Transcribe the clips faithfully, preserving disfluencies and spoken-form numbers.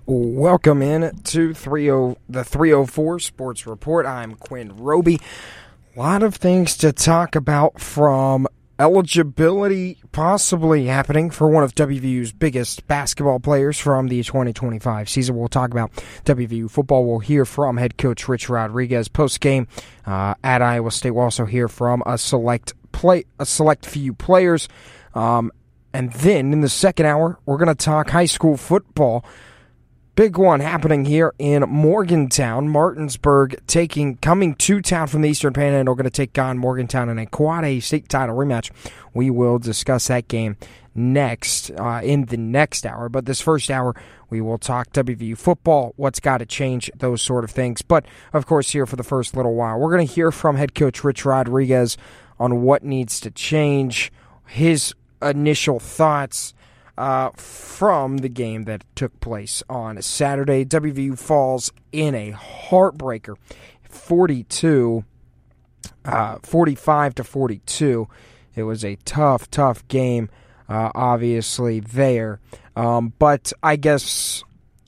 Welcome in to thirty the three oh four Sports Report. I'm Quinn Roby. A lot of things to talk about, from eligibility possibly happening for one of W V U's biggest basketball players from the twenty twenty-five season. We'll talk about W V U football. We'll hear from head coach Rich Rodriguez post-game uh, at Iowa State. We'll also hear from a select play, a select few players. Um, and then in the second hour, we're going to talk high school football. Big one happening here in Morgantown. Martinsburg taking coming to town from the Eastern Panhandle, going to take on Morgantown in a Quad A state title rematch. We will discuss that game next uh, in the next hour. But this first hour, we will talk W V U football, what's got to change, those sort of things. But, of course, here for the first little while, we're going to hear from head coach Rich Rodriguez on what needs to change, his initial thoughts Uh, from the game that took place on Saturday. W V U falls in a heartbreaker, forty-two, uh, forty-five to forty-two. It was a tough, tough game, uh, obviously there. Um, but I guess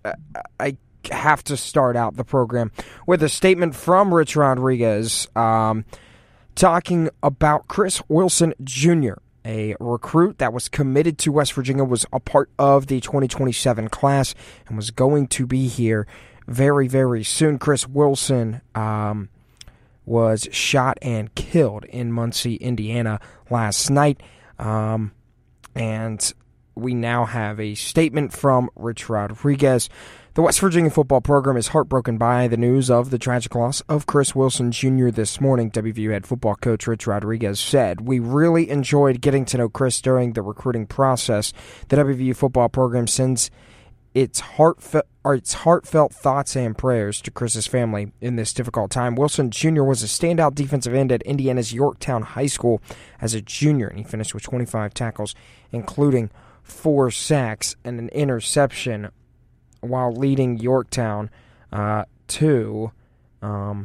I have to start out the program with a statement from Rich Rodriguez um, talking about Chris Wilson Junior, a recruit that was committed to West Virginia, was a part of the twenty twenty-seven class, and was going to be here very, very soon. Chris Wilson um, was shot and killed in Muncie, Indiana last night, um, and we now have a statement from Rich Rodriguez. The West Virginia football program is heartbroken by the news of the tragic loss of Chris Wilson Junior this morning. W V U head football coach Rich Rodriguez said, "We really enjoyed getting to know Chris during the recruiting process. The W V U football program sends its heartfelt, its heartfelt thoughts and prayers to Chris's family in this difficult time. Wilson Junior was a standout defensive end at Indiana's Yorktown High School as a junior, and he finished with twenty-five tackles, including four sacks and an interception, while leading Yorktown uh, to um,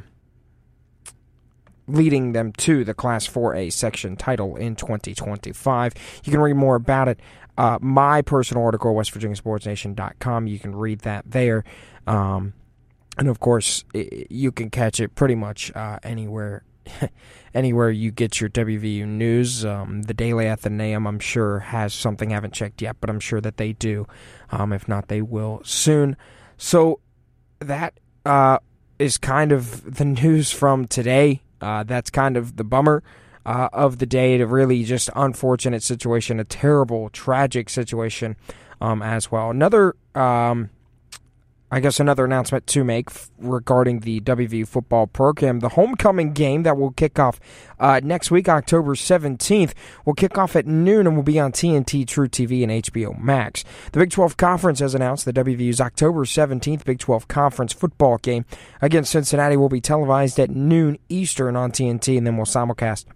leading them to the Class four A section title in twenty twenty-five. You can read more about it. Uh, my personal article, west virginia sports nation dot com. You can read that there. Um, and, of course, it, you can catch it pretty much uh, anywhere anywhere you get your W V U news. Um, the Daily Athenaeum, I'm sure, has something. I haven't checked yet, but I'm sure that they do. Um, if not, they will soon. So that uh, is kind of the news from today. Uh, that's kind of the bummer uh, of the day. A really just unfortunate situation, a terrible, tragic situation um, as well. Another um I guess another announcement to make f- regarding the W V U football program. The homecoming game that will kick off uh, next week, October seventeenth, will kick off at noon and will be on T N T, True T V, and H B O Max. The Big twelve Conference has announced that W V U's October seventeenth Big twelve Conference football game against Cincinnati will be televised at noon Eastern on T N T, and then will simulcast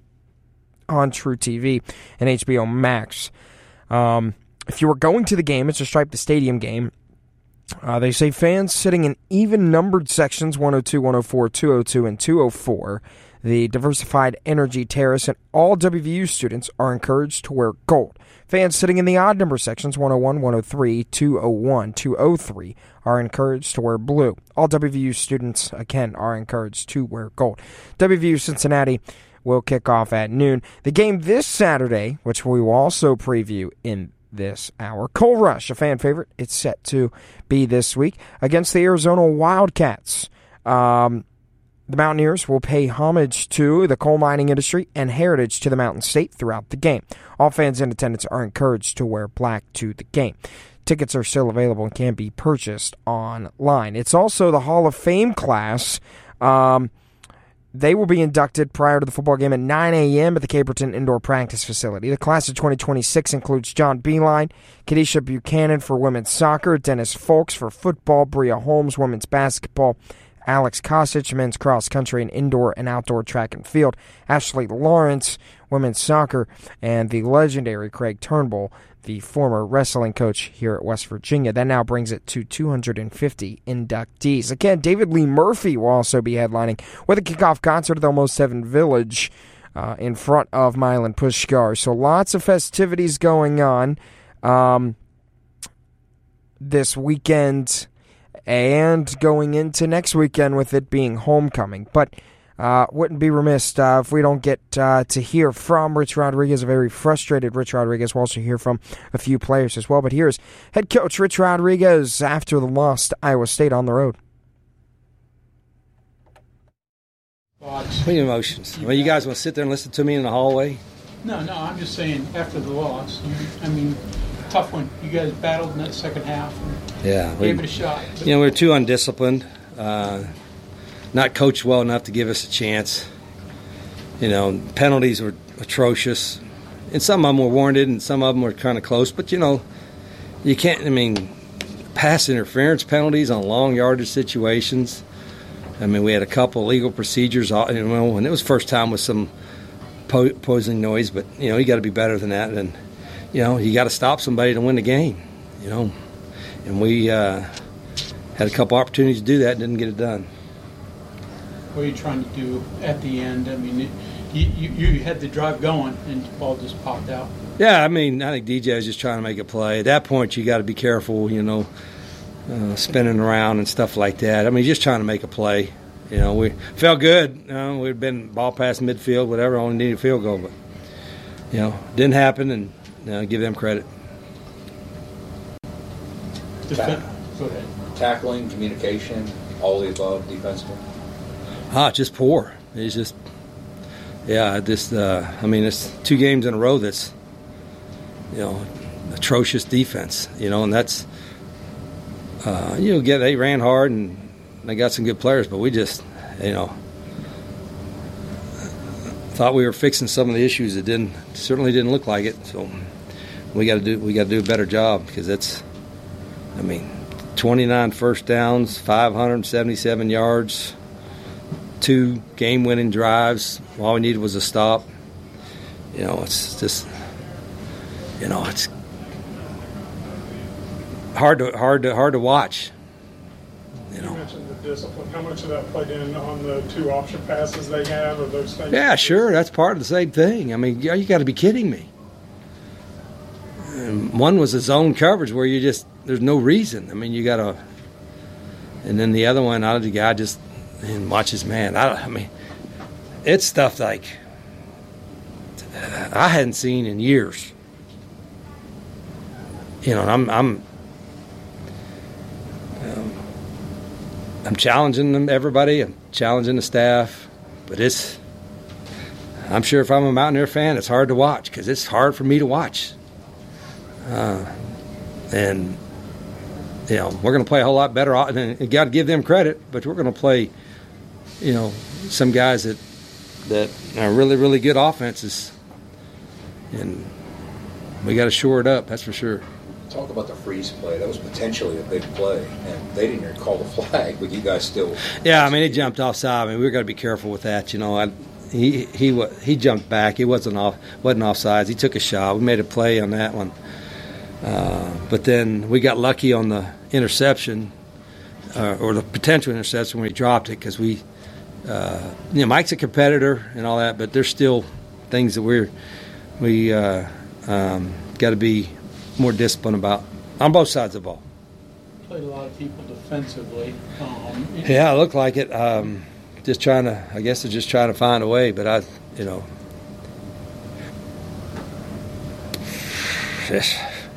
on True T V and H B O Max. Um, if you are going to the game, it's a Stripe the Stadium game. Uh, they say fans sitting in even-numbered sections one oh two, one oh four, two oh two, and two oh four, the Diversified Energy Terrace, and all W V U students are encouraged to wear gold. Fans sitting in the odd-number sections one oh one, one oh three, two oh one, two oh three are encouraged to wear blue. All W V U students, again, are encouraged to wear gold. W V U Cincinnati will kick off at noon. The game this Saturday, which we will also preview in this hour, Coal Rush, a fan favorite, it's set to be this week against the Arizona Wildcats. Um, the Mountaineers will pay homage to the coal mining industry and heritage to the Mountain State throughout the game. All fans in attendance are encouraged to wear black to the game. Tickets are still available and can be purchased online. It's also the Hall of Fame class. Um, They will be inducted prior to the football game at nine a.m. at the Caperton Indoor Practice Facility. The class of twenty twenty-six includes John Beeline, Kadisha Buchanan for women's soccer, Dennis Folks for football, Bria Holmes, women's basketball, Alex Kosich, men's cross country and indoor and outdoor track and field, Ashley Lawrence, women's soccer, and the legendary Craig Turnbull, the former wrestling coach here at West Virginia. That now brings it to two hundred fifty inductees. Again, David Lee Murphy will also be headlining with a kickoff concert at the Almost Seven Village uh, in front of Milan Pushkar. So lots of festivities going on um, this weekend and going into next weekend with it being homecoming. But uh, wouldn't be remiss uh, if we don't get uh, to hear from Rich Rodriguez, a very frustrated Rich Rodriguez. We'll also hear from a few players as well. But here's head coach Rich Rodriguez after the loss to Iowa State on the road. What are your emotions? Well, you guys want to sit there and listen to me in the hallway? No, no, I'm just saying after the loss, you, I mean, tough one. You guys battled in that second half and yeah, we, gave it a shot. But, you know, we were too undisciplined, uh, not coached well enough to give us a chance. You know, penalties were atrocious. And some of them were warranted and some of them were kind of close. But, you know, you can't, I mean, pass interference penalties on long yardage situations. I mean, we had a couple legal procedures, you know, and it was first time with some po- opposing noise, but, you know, you got to be better than that. And, you know, you got to stop somebody to win the game, you know. And we uh, had a couple opportunities to do that and didn't get it done. What are you trying to do at the end? I mean, it, you, you, you had the drive going and the ball just popped out. Yeah, I mean, I think D J was just trying to make a play. At that point, you got to be careful, you know. Uh, spinning around and stuff like that. I mean, just trying to make a play. You know, we felt good. You know, we'd been ball past midfield, whatever, only needed a field goal. But, you know, didn't happen, and you know, give them credit. Ta- Go ahead. Tackling, communication, all the above defensively? Ah, just poor. It's just, yeah, just, uh, I mean, it's two games in a row that's, you know, atrocious defense, you know, and that's, Uh, you know, get they ran hard and they got some good players, but we just, you know, thought we were fixing some of the issues that didn't certainly didn't look like it. So we got to do we got to do a better job because it's, I mean, twenty-nine first downs, five hundred seventy-seven yards, two game-winning drives. All we needed was a stop. You know, it's just, you know, it's. Hard to hard to hard to watch. You know. You mentioned the discipline. How much of that played in on the two option passes they have, or those things? Yeah, sure. That's part of the same thing. I mean, you got to be kidding me. And one was a zone coverage where you just there's no reason. I mean, you got to. And then the other one, out of the guy just and watches man. I, I mean, it's stuff like I hadn't seen in years. You know, I'm I'm. I'm challenging them, everybody. I'm challenging the staff, but it's. I'm sure if I'm a Mountaineer fan, it's hard to watch because it's hard for me to watch. Uh, and you know, we're going to play a whole lot better. And you got to give them credit, but we're going to play, you know, some guys that that are really, really good offenses, and we got to shore it up. That's for sure. Talk about the freeze play. That was potentially a big play, and they didn't even call the flag, but you guys still. Yeah, I mean, he jumped offside. I mean, we got to be careful with that. You know, I, he he he jumped back. He wasn't off wasn't offsides. He took a shot. We made a play on that one, uh, but then we got lucky on the interception, uh, or the potential interception when he dropped it because we, uh, you know, Mike's a competitor and all that, but there's still things that we're we uh, um, got to be more disciplined about on both sides of the ball. Played a lot of people defensively. Um, yeah, it looked like it. Um, just trying to, I guess, they're just trying to find a way. But I, you know, just,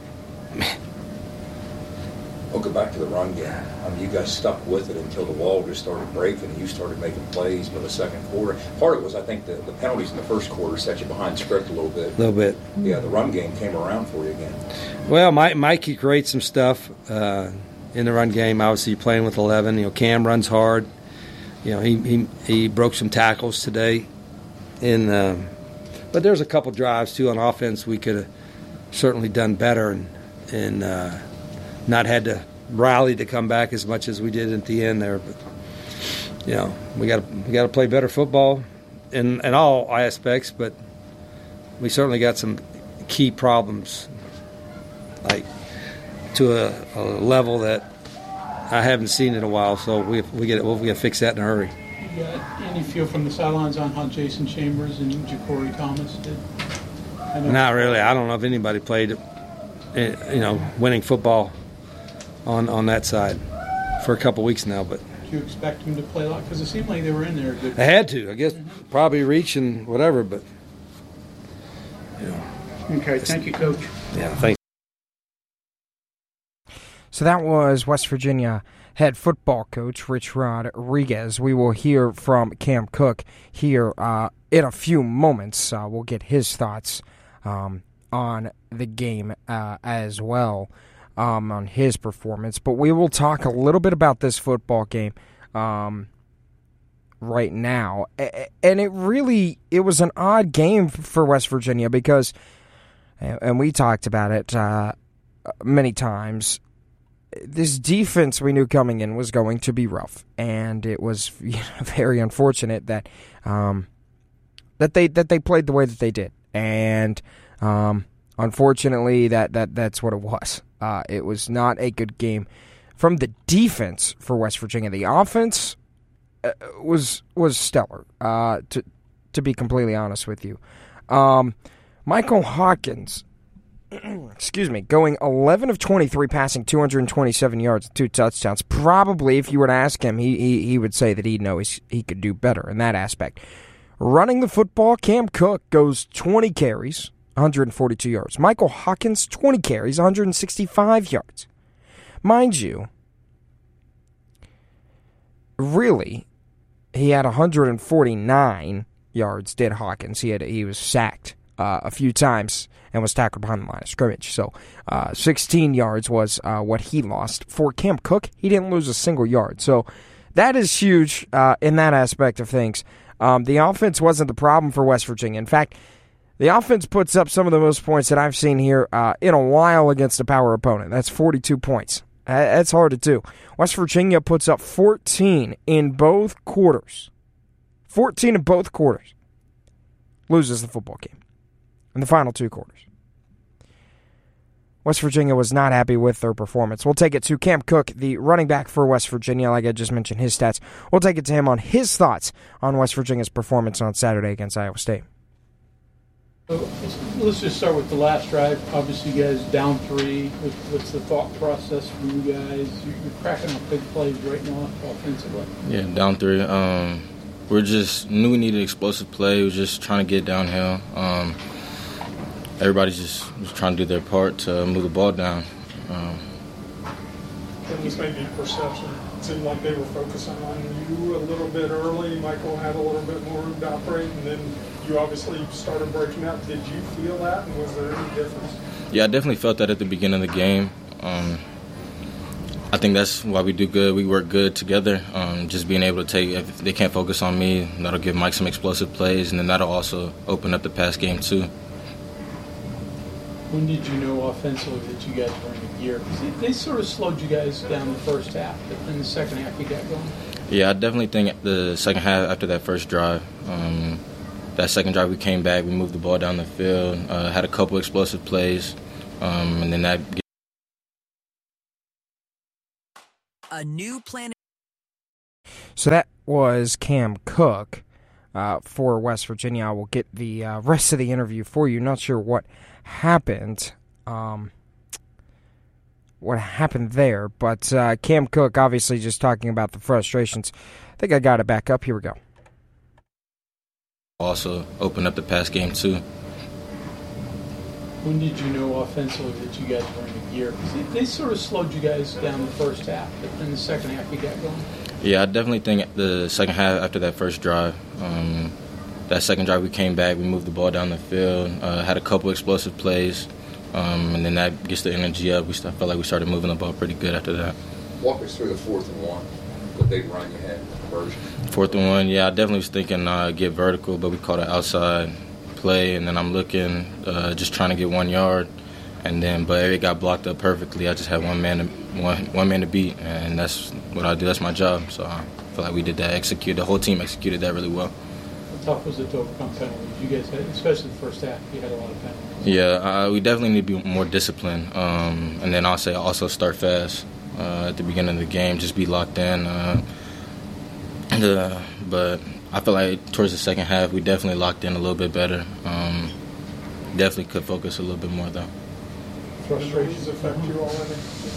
We'll go back to the run game. I mean, you guys stuck with it until the wall just started breaking and you started making plays by the second quarter. Part of it was, I think, the, the penalties in the first quarter set you behind script a little bit. A little bit. Yeah, the run game came around for you again. Well, Mike, Mikey creates some stuff uh, in the run game. Obviously, playing with eleven. You know, Cam runs hard. You know, he he, he broke some tackles today. In, uh, but there's a couple drives, too, on offense we could have certainly done better and, and uh, not had to rally to come back as much as we did at the end there. But, you know, we got we got to play better football in, in all aspects, but we certainly got some key problems, like to a, a level that I haven't seen in a while. So we we get we got to fix that in a hurry. You got any feel from the sidelines on how Jason Chambers and Ja'Cory Thomas did? Not really. I don't know if anybody played, you know, winning football on on that side. for a couple weeks now. But do you expect them to play a lot? Because it seemed like they were in there a good. I had to, I guess, mm-hmm. probably reach and whatever. But you know. Okay, thank you, Coach. Yeah, thanks. So that was West Virginia head football coach Rich Rodriguez. We will hear from Cam Cook here uh, in a few moments. Uh, we'll get his thoughts um, on the game uh, as well, um, on his performance. But we will talk a little bit about this football game um, right now. And it really, it was an odd game for West Virginia because, and we talked about it uh, many times, this defense we knew coming in was going to be rough, and it was you know, very unfortunate that um, that they that they played the way that they did, and um, unfortunately that, that that's what it was. Uh, it was not a good game from the defense for West Virginia. The offense uh, was was stellar. Uh, to to be completely honest with you, um, Michael Hawkins. Excuse me, going eleven of twenty-three, passing two hundred twenty-seven yards, two touchdowns. Probably, if you were to ask him, he he, he would say that he knows he could do better in that aspect. Running the football, Cam Cook goes twenty carries, one hundred forty-two yards. Michael Hawkins, twenty carries, one hundred sixty-five yards. Mind you, really, he had one hundred forty-nine yards, did Hawkins. He had he was sacked uh, a few times and was tackled behind the line of scrimmage. So uh, sixteen yards was uh, what he lost. For Cam Cook, he didn't lose a single yard. So that is huge uh, in that aspect of things. Um, the offense wasn't the problem for West Virginia. In fact, the offense puts up some of the most points that I've seen here uh, in a while against a power opponent. That's forty-two points. That's hard to do. West Virginia puts up fourteen in both quarters. fourteen in both quarters. Loses the football game in the final two quarters. West Virginia was not happy with their performance. We'll take it to Cam Cook, the running back for West Virginia, like I just mentioned his stats. We'll take it to him on his thoughts on West Virginia's performance on Saturday against Iowa State. So let's just start with the last drive. Obviously, you guys down three. What's the thought process for you guys? You're cracking up big plays right now offensively. Yeah, down three. Um, we're just knew we needed explosive play. We were just trying to get downhill. Um, everybody's just was trying to do their part to move the ball down. Um, and this may be perception. It seemed like they were focusing on you a little bit early. Michael had a little bit more room to operate, and then you obviously started breaking out. Did you feel that, and was there any difference? Yeah, I definitely felt that at the beginning of the game. Um, I think that's why we do good. We work good together. Um, just being able to take, if they can't focus on me, that'll give Mike some explosive plays, and then that'll also open up the pass game too. When did you know offensively that you guys were in a gear? Because they, they sort of slowed you guys down the first half, but in the second half you got going. Yeah, I definitely think the second half after that first drive, um, that second drive we came back, we moved the ball down the field, uh, had a couple explosive plays, um, and then that. A new plan. So that was Cam Cook uh, for West Virginia. I will get the uh, rest of the interview for you. Not sure what happened, um, what happened there, but uh, Cam Cook obviously just talking about the frustrations. I think I got it back up. Here we go. Also open up the pass game too. When did you know offensively that you guys were in a gear? Because they, they sort of slowed you guys down the first half, but in the second half you got going. Yeah, I definitely think the second half after that first drive, um, that second drive we came back, we moved the ball down the field, uh, had a couple explosive plays, um, and then that gets the energy up. We felt like we started moving the ball pretty good after that. Walk us through the fourth and one, the big run you had, the conversion. Fourth and one, yeah, I definitely was thinking uh, get vertical, but we caught an outside play, and then I'm looking, uh, just trying to get one yard, and then but it got blocked up perfectly. I just had one man to one one man to beat, and that's what I do. That's my job. So I feel like we did that. Execute the whole team executed that really well. How tough was it to overcome penalties? You guys had, especially the first half, you had a lot of penalties. Yeah, uh, we definitely need to be more disciplined, um, and then I'll say also start fast uh, at the beginning of the game. Just be locked in. Uh, the, but I feel like towards the second half, we definitely locked in a little bit better. Um, definitely could focus a little bit more, though. Frustrations affect you already?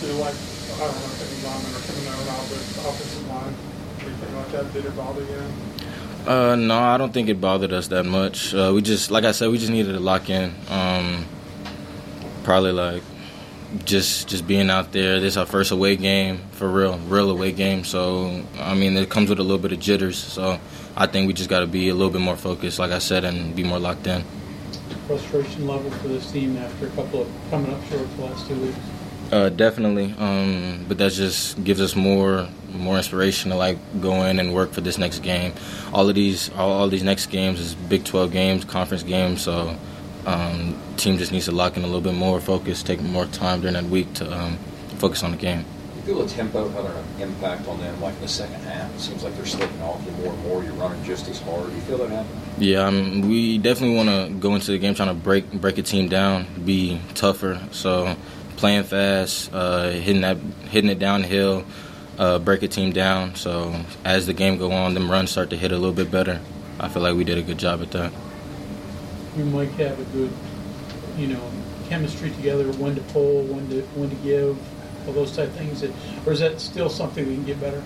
feel like, I don't know if any linemen are coming out or not, but the offensive line, anything like that, did it bother you? Uh, no, I don't think it bothered us that much. Uh, we just, like I said, we just needed to lock in. Um, probably like just just being out there. This is our first away game, for real, real away game. So, I mean, it comes with a little bit of jitters. So I think we just got to be a little bit more focused, like I said, and be more locked in. Frustration level for this team after a couple of coming up short the last two weeks? Uh, definitely, um, but that just gives us more more inspiration to like go in and work for this next game. All of these, all, all these next games is Big twelve games, conference games. So, um, team just needs to lock in a little bit more, focus, take more time during that week to um, focus on the game. You feel the tempo having an impact on them, like in the second half? It seems like they're slipping off you more and more. You're running just as hard. Do you feel that happen? Yeah, um, we definitely want to go into the game trying to break break a team down, be tougher. So. Playing fast, uh, hitting that, hitting it downhill, uh, break a team down. So as the game go on, them runs start to hit a little bit better. I feel like we did a good job at that. You might have a good, you know, chemistry together. When to pull, when to when to give, all those type of things. Or is that still something we can get better?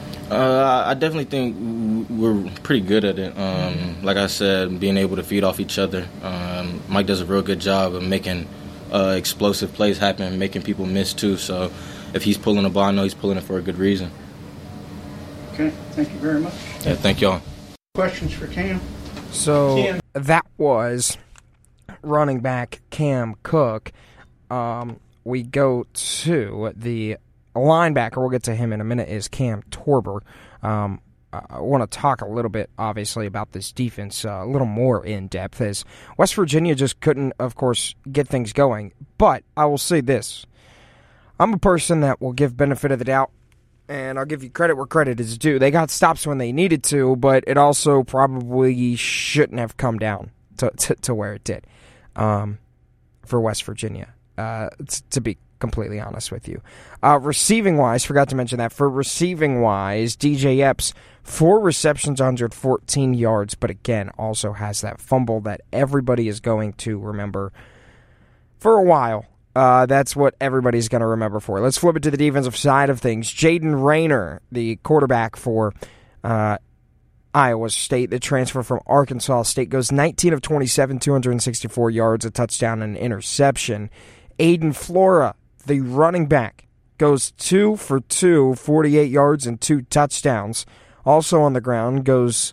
Uh, I definitely think we're pretty good at it. Um, like I said, being able to feed off each other. Um, Mike does a real good job of making. Uh, explosive plays happen, making people miss too. So if he's pulling the ball, I know he's pulling it for a good reason. Okay, thank you very much. Yeah, thank y'all. Questions for Cam? So Cam. that was running back Cam Cook. Um, we go to the linebacker. We'll get to him in a minute. Is Cam Torber. Um, I want to talk a little bit, obviously, about this defense uh, a little more in depth, as West Virginia just couldn't, of course, get things going. But I will say this. I'm a person that will give benefit of the doubt, and I'll give you credit where credit is due. They got stops when they needed to, but it also probably shouldn't have come down to, to, to where it did um, for West Virginia, uh, t- to be completely honest with you. Uh, receiving-wise, forgot to mention that. For receiving-wise, D J Epps, four receptions, one hundred fourteen yards, but again, also has that fumble that everybody is going to remember for a while. Uh, that's what everybody's going to remember for. Let's flip it to the defensive side of things. Jaden Rayner, the quarterback for uh, Iowa State, the transfer from Arkansas State, goes nineteen of twenty-seven, two hundred sixty-four yards, a touchdown, and an interception. Aiden Flora, the running back, goes two for two, forty-eight yards and two touchdowns. Also on the ground, goes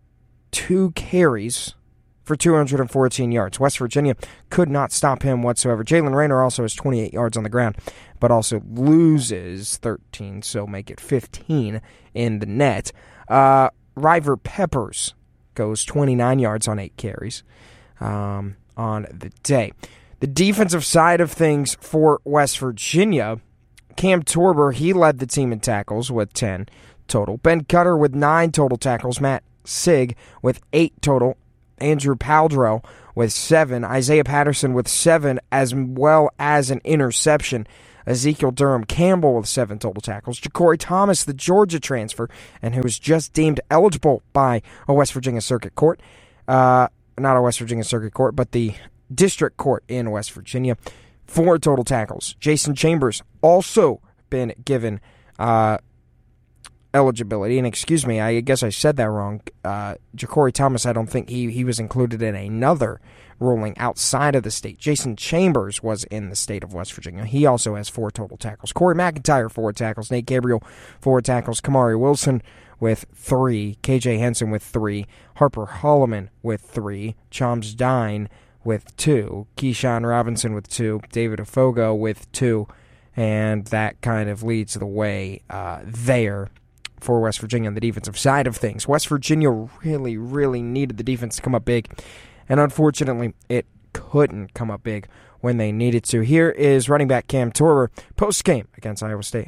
two carries for two hundred fourteen yards. West Virginia could not stop him whatsoever. Jalen Rayner also has twenty-eight yards on the ground, but also loses thirteen, so make it fifteen in the net. Uh, River Peppers goes twenty-nine yards on eight carries um, on the day. The defensive side of things for West Virginia, Cam Torber, he led the team in tackles with ten total. Ben Cutter with nine total tackles. Matt Sig with eight total. Andrew Paldrow with seven. Isaiah Patterson with seven, as well as an interception. Ezekiel Durham Campbell with seven total tackles. Ja'Cory Thomas, the Georgia transfer, and who was just deemed eligible by a West Virginia Circuit Court. Uh, not a West Virginia Circuit Court, but the District Court in West Virginia. Four total tackles. Jason Chambers also been given uh, eligibility. And excuse me, I guess I said that wrong. Uh, Ja'Cory Thomas, I don't think he, he was included in another ruling outside of the state. Jason Chambers was in the state of West Virginia. He also has four total tackles. Corey McIntyre, four tackles. Nate Gabriel, four tackles. Kamari Wilson with three. K J Henson with three. Harper Holloman with three. Chomps Dine with two. Keyshawn Robinson with two. David Afogo with two. And that kind of leads the way uh, there for West Virginia on the defensive side of things. West Virginia really, really needed the defense to come up big. And unfortunately, it couldn't come up big when they needed to. Here is running back Cam Torber post-game against Iowa State.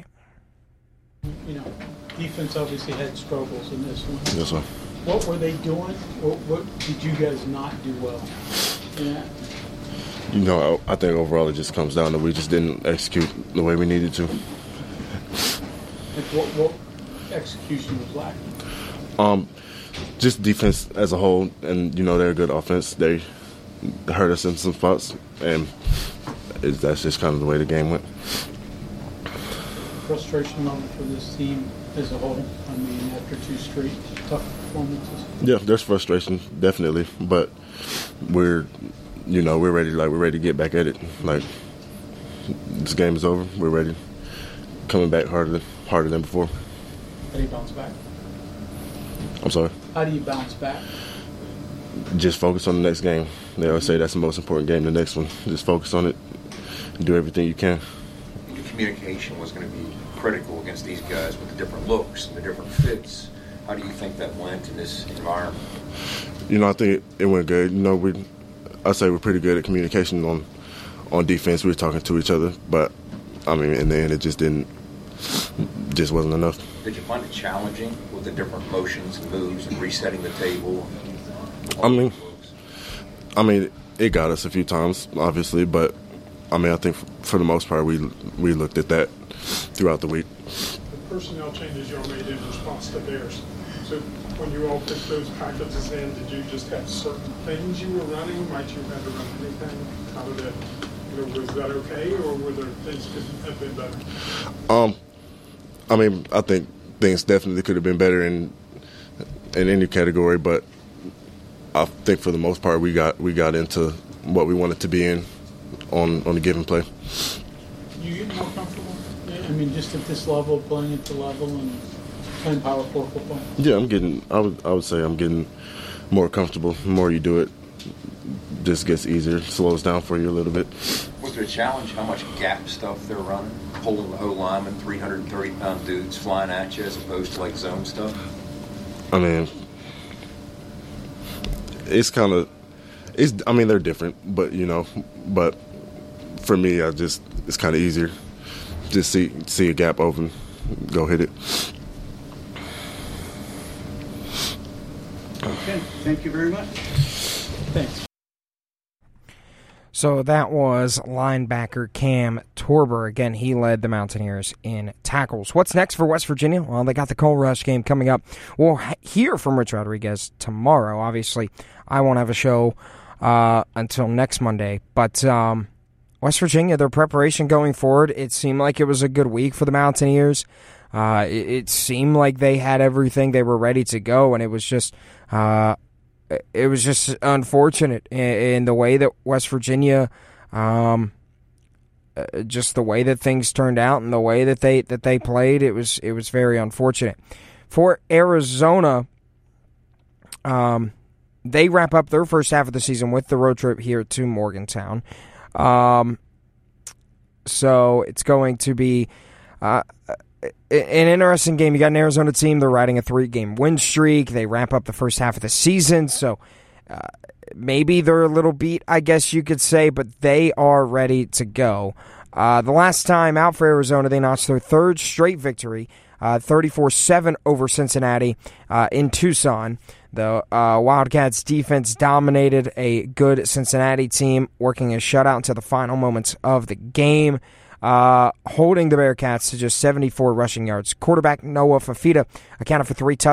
You know, defense obviously had struggles in this one. Yes, sir. What were they doing? What, what did you guys not do well? Yeah. You know, I, I think overall it just comes down to we just didn't execute the way we needed to. Like what, what execution was lacking? Um, just defense as a whole, and you know they're a good offense. They hurt us in some spots, and it, that's just kind of the way the game went. frustration level for this team as a whole? I mean, after two straight tough performances. Yeah, there's frustration, definitely, but we're, you know, we're ready. Like we're ready to get back at it. Like this game is over. We're ready, coming back harder than harder than before. How do you bounce back? I'm sorry. How do you bounce back? Just focus on the next game. They always say that's the most important game. The next one, just focus on it. Do everything you can. Your communication was going to be critical against these guys with the different looks and the different fits. How do you think that went in this environment? You know, I think it, it went good. You know, we, I say we're pretty good at communication on, on defense. We were talking to each other, but I mean, in the end, it just didn't, just wasn't enough. Did you find it challenging with the different motions and moves and resetting the table? I mean, I mean, it got us a few times, obviously, but I mean, I think for the most part, we we looked at that throughout the week. The personnel changes you all made in response to theirs. So when you all picked those packages in, did you just have certain things you were running? Might you have had to run anything? How did it, you know, was that okay, or were there things could have been better? Um, I mean, I think things definitely could have been better in in any category, but I think for the most part, we got we got into what we wanted to be in on on a given play. You get more comfortable? I mean, just at this level, playing at the level and playing power four football? Yeah, I'm getting, I would I would say I'm getting more comfortable. The more you do it, just gets easier, slows down for you a little bit. Was there a challenge how much gap stuff they're running? Pulling the O-lineman, three hundred thirty pound dudes flying at you as opposed to like zone stuff? I mean, it's kind of, it's. I mean, they're different, but you know, but for me, I just it's kind of easier. Just see see a gap open, go hit it. Okay, thank you very much. Thanks. So that was linebacker Cam Torber. Again, he led the Mountaineers in tackles. What's next for West Virginia? Well, they got the Coal Rush game coming up. We'll hear from Rich Rodriguez tomorrow. Obviously, I won't have a show uh, until next Monday. But um, West Virginia, their preparation going forward, it seemed like it was a good week for the Mountaineers. Uh, it, it seemed like they had everything. They were ready to go, and it was just... Uh, It was just unfortunate in the way that West Virginia, um, just the way that things turned out and the way that they that they played. It was it was very unfortunate. For Arizona, um, they wrap up their first half of the season with the road trip here to Morgantown. Um, so it's going to be uh, an interesting game. You got an Arizona team. They're riding a three-game win streak. They wrap up the first half of the season, so uh, maybe they're a little beat, I guess you could say, but they are ready to go. Uh, the last time out for Arizona, they notched their third straight victory, uh, thirty-four seven over Cincinnati uh, in Tucson. The uh, Wildcats defense dominated a good Cincinnati team, working a shutout until the final moments of the game. Uh, holding the Bearcats to just seventy-four rushing yards. Quarterback Noah Fafita accounted for three touchdowns.